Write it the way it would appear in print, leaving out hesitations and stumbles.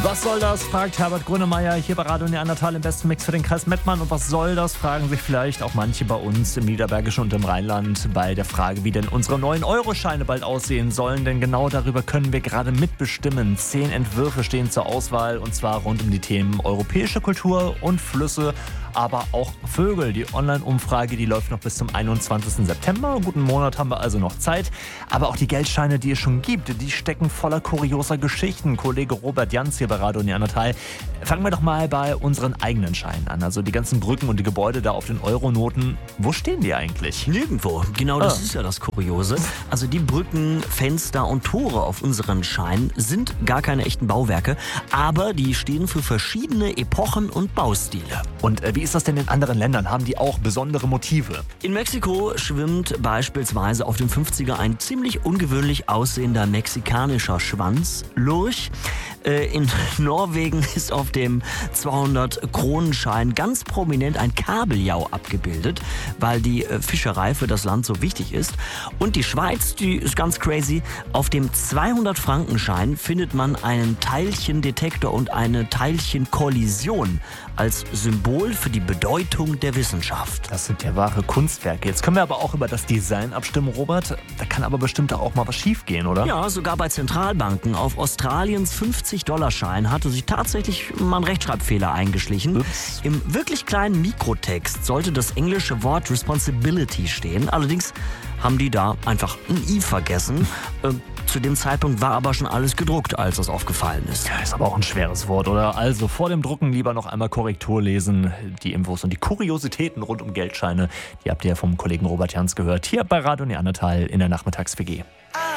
Was soll das, fragt Herbert Grönemeyer hier bei Radio Neandertal im besten Mix für den Kreis Mettmann. Und was soll das, fragen sich vielleicht auch manche bei uns im Niederbergischen und im Rheinland bei der Frage, wie denn unsere neuen Euroscheine bald aussehen sollen. Denn genau darüber können wir gerade mitbestimmen. 10 Entwürfe stehen zur Auswahl und zwar rund um die Themen europäische Kultur und Flüsse, aber auch Vögel. Die Online-Umfrage, die läuft noch bis zum 21. September. Einen guten Monat haben wir also noch Zeit. Aber auch die Geldscheine, die es schon gibt, die stecken voller kurioser Geschichten. Kollege Robert Janz hier bei Radio Neandertal. Fangen wir doch mal bei unseren eigenen Scheinen an. Also die ganzen Brücken und die Gebäude da auf den Euronoten. Wo stehen die eigentlich? Nirgendwo. Genau das ist ja das Kuriose. Also die Brücken, Fenster und Tore auf unseren Scheinen sind gar keine echten Bauwerke, aber die stehen für verschiedene Epochen und Baustile. Und wie ist das denn in anderen Ländern? Haben die auch besondere Motive? In Mexiko schwimmt beispielsweise auf dem 50er ein ziemlich ungewöhnlich aussehender mexikanischer Schwanz, Lurch. In Norwegen ist auf dem 200-Kronenschein ganz prominent ein Kabeljau abgebildet, weil die Fischerei für das Land so wichtig ist. Und die Schweiz, die ist ganz crazy. Auf dem 200-Frankenschein findet man einen Teilchendetektor und eine Teilchenkollision als Symbol für die Bedeutung der Wissenschaft. Das sind ja wahre Kunstwerke. Jetzt können wir aber auch über das Design abstimmen, Robert. Da kann aber bestimmt auch mal was schief gehen, oder? Ja, sogar bei Zentralbanken. Auf Australiens 50-$-Schein hatte sich tatsächlich mal ein Rechtschreibfehler eingeschlichen. Ups. Im wirklich kleinen Mikrotext sollte das englische Wort Responsibility stehen. Allerdings haben die da einfach ein I vergessen. Zu dem Zeitpunkt war aber schon alles gedruckt, als das aufgefallen ist. Ja, ist aber auch ein schweres Wort, oder? Also vor dem Drucken lieber noch einmal Korrektur lesen. Die Infos und die Kuriositäten rund um Geldscheine, die habt ihr ja vom Kollegen Robert Janz gehört. Hier bei Radio Neandertal in der Nachmittags-WG.